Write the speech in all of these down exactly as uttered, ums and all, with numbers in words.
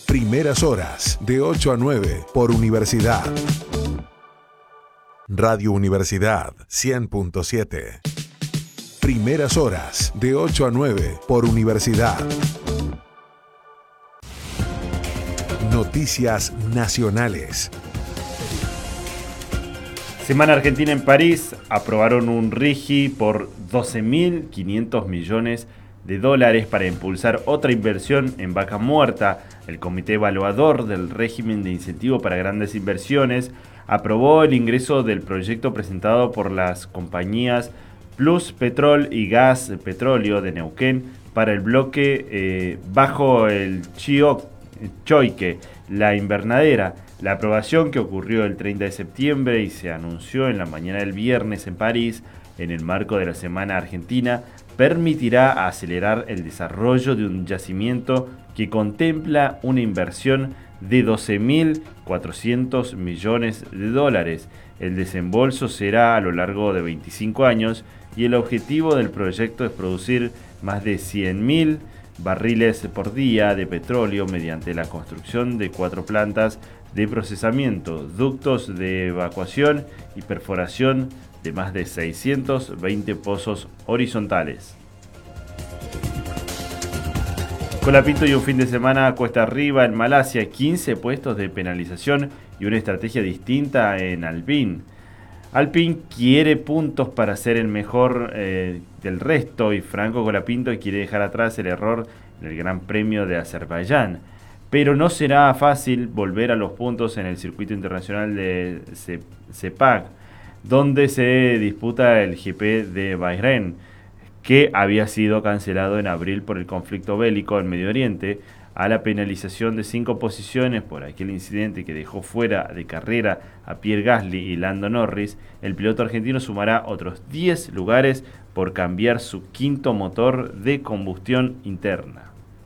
Primeras horas, de ocho a nueve, por Universidad. Radio Universidad, cien punto siete. Primeras horas, de ocho a nueve, por Universidad. Noticias nacionales. Semana Argentina en París. Aprobaron un RIGI por doce mil quinientos millones de dólares para impulsar otra inversión en Vaca Muerta. El Comité Evaluador del Régimen de Incentivo para Grandes Inversiones aprobó el ingreso del proyecto presentado por las compañías Plus Petrol y Gas Petróleo de Neuquén para el bloque eh, bajo el Chio, Choique, la invernadera. La aprobación, que ocurrió el treinta de septiembre y se anunció en la mañana del viernes en París, en el marco de la Semana Argentina, permitirá acelerar el desarrollo de un yacimiento que contempla una inversión de doce mil cuatrocientos millones de dólares. El desembolso será a lo largo de veinticinco años y el objetivo del proyecto es producir más de cien mil barriles por día de petróleo mediante la construcción de cuatro plantas de procesamiento, ductos de evacuación y perforación de más de seiscientos veinte pozos horizontales. Colapinto y un fin de semana cuesta arriba en Malasia, quince puestos de penalización y una estrategia distinta en Alpine. Alpine quiere puntos para ser el mejor eh, del resto y Franco Colapinto quiere dejar atrás el error en el Gran Premio de Azerbaiyán. Pero no será fácil volver a los puntos en el circuito internacional de Sepang, donde se disputa el G P de Bahrein, que había sido cancelado en abril por el conflicto bélico en Medio Oriente. A la penalización de cinco posiciones por aquel incidente que dejó fuera de carrera a Pierre Gasly y Lando Norris, el piloto argentino sumará otros diez lugares por cambiar su quinto motor de combustión interna.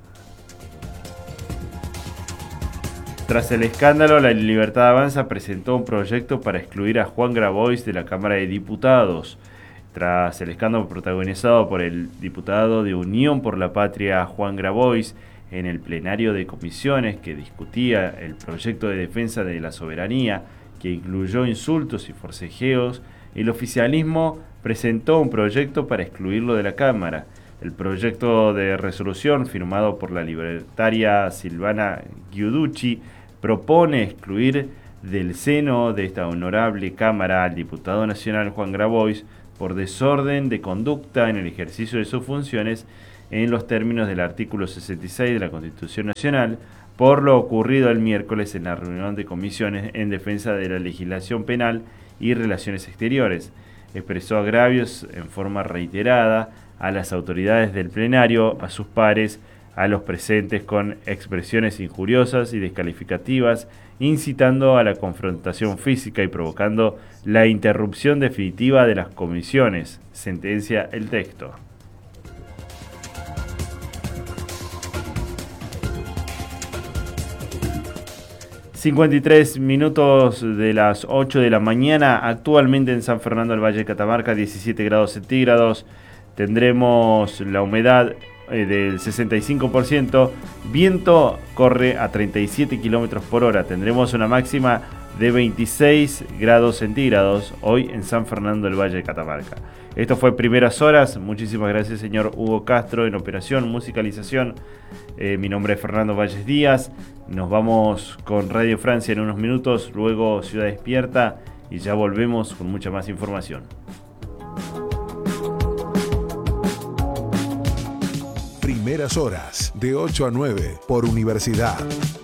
Tras el escándalo, La Libertad Avanza presentó un proyecto para excluir a Juan Grabois de la Cámara de Diputados. Tras el escándalo protagonizado por el diputado de Unión por la Patria, Juan Grabois, en el plenario de comisiones que discutía el proyecto de defensa de la soberanía, que incluyó insultos y forcejeos, el oficialismo presentó un proyecto para excluirlo de la Cámara. El proyecto de resolución, firmado por la libertaria Silvana Giudici, propone excluir del seno de esta honorable Cámara al diputado nacional Juan Grabois por desorden de conducta en el ejercicio de sus funciones en los términos del artículo sesenta y seis de la Constitución Nacional, por lo ocurrido el miércoles en la reunión de comisiones en defensa de la legislación penal y relaciones exteriores. Expresó agravios en forma reiterada a las autoridades del plenario, a sus pares, a los presentes con expresiones injuriosas y descalificativas, incitando a la confrontación física y provocando la interrupción definitiva de las comisiones, sentencia el texto. cincuenta y tres minutos de las ocho de la mañana, actualmente en San Fernando del Valle de Catamarca, diecisiete grados centígrados. Tendremos la humedad eh, del sesenta y cinco por ciento, viento corre a treinta y siete kilómetros por hora. Tendremos una máxima de veintiséis grados centígrados hoy en San Fernando del Valle de Catamarca. Esto fue Primeras Horas. Muchísimas gracias, señor Hugo Castro, en operación, musicalización. Eh, mi nombre es Fernando Valles Díaz. Nos vamos con Radio Francia en unos minutos, luego Ciudad Despierta y ya volvemos con mucha más información. Primeras Horas, de ocho a nueve, por Universidad.